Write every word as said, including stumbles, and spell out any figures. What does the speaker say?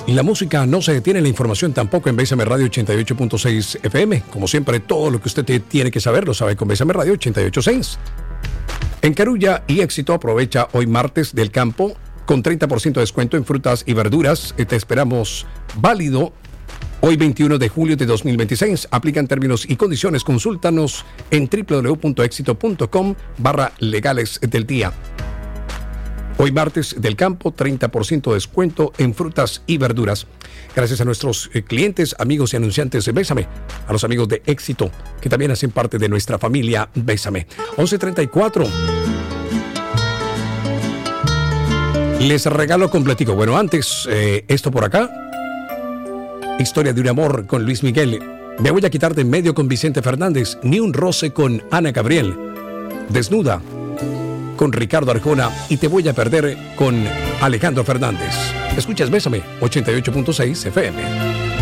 La música no se detiene, la información tampoco en Bésame Radio ochenta y ocho punto seis F M. Como siempre, todo lo que usted te tiene que saber lo sabe con Bésame Radio ochenta y ocho punto seis. En Carulla y Éxito aprovecha hoy martes del campo con treinta por ciento de descuento en frutas y verduras. Te esperamos válido hoy veintiuno de julio de dos mil veintiséis. Aplican términos y condiciones. Consúltanos en w w w punto éxito punto com barra legales del día. Hoy martes del campo, treinta por ciento de descuento en frutas y verduras. Gracias a nuestros eh, clientes, amigos y anunciantes de Bésame, a los amigos de Éxito, que también hacen parte de nuestra familia Bésame. once treinta y cuatro. Les regalo completico. Bueno, antes, eh, esto por acá. Historia de un amor con Luis Miguel. Me voy a quitar de en medio con Vicente Fernández. Ni un roce con Ana Gabriel. Desnuda con Ricardo Arjona y Te voy a perder con Alejandro Fernández. Escuchas Bésame ochenta y ocho punto seis F M.